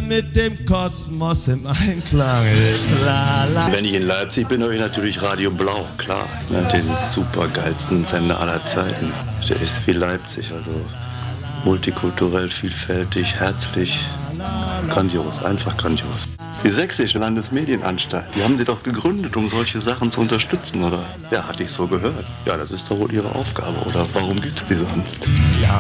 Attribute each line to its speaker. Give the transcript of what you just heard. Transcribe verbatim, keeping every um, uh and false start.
Speaker 1: der mit dem Kosmos im Einklang ist. La, la.
Speaker 2: Wenn ich in Leipzig bin, höre ich natürlich Radio Blau, klar. Ne, den super geilsten Sender aller Zeiten. Der ist wie Leipzig, also multikulturell, vielfältig, herzlich, grandios, einfach grandios. Die Sächsische Landesmedienanstalt, die haben sie doch gegründet, um solche Sachen zu unterstützen, oder? Ja, hatte ich so gehört. Ja, das ist doch wohl ihre Aufgabe, oder? Warum gibt's die sonst?
Speaker 1: Ja,